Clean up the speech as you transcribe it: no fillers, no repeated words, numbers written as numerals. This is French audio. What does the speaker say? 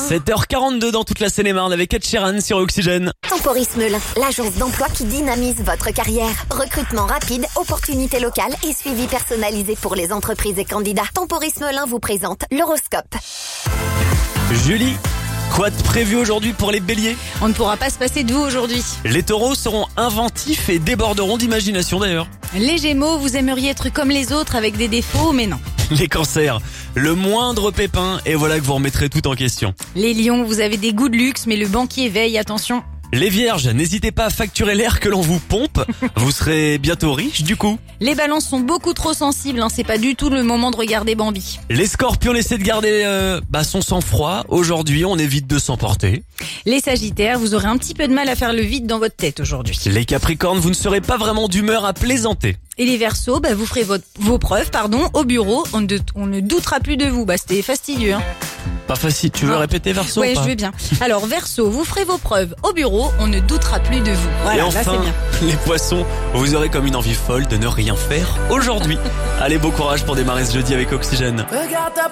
7h42 dans toute la Seine-et-Marne avec Ed Sheeran sur Oxygène. Temporis Melun, l'agence d'emploi qui dynamise votre carrière. Recrutement rapide, opportunités locales et suivi personnalisé pour les entreprises et candidats. Temporis Melun vous présente l'horoscope. Julie, quoi de prévu aujourd'hui pour les béliers? On ne pourra pas se passer de vous aujourd'hui. Les taureaux seront inventifs et déborderont d'imagination d'ailleurs. Les gémeaux, vous aimeriez être comme les autres avec des défauts, mais non. Les cancers, le moindre pépin et voilà que vous remettrez tout en question. Les lions, vous avez des goûts de luxe, mais le banquier veille, attention. Les vierges, n'hésitez pas à facturer l'air que l'on vous pompe, vous serez bientôt riche du coup. Les balances sont beaucoup trop sensibles, c'est pas du tout le moment de regarder Bambi. Les scorpions, essaient de garder son sang-froid. Aujourd'hui, on évite de s'emporter. Les sagittaires, vous aurez un petit peu de mal à faire le vide dans votre tête aujourd'hui. Les capricornes, vous ne serez pas vraiment d'humeur à plaisanter. Et les verseaux, vous ferez vos preuves, au bureau, on ne doutera plus de vous. C'était fastidieux, Pas facile, tu veux répéter verseau? Ouais, je veux bien. Alors verseau, vous ferez vos preuves au bureau, on ne doutera plus de vous. Voilà, et enfin, là c'est bien. Les poissons, vous aurez comme une envie folle de ne rien faire aujourd'hui. Allez, bon courage pour démarrer ce jeudi avec Oxygène. Regarde ta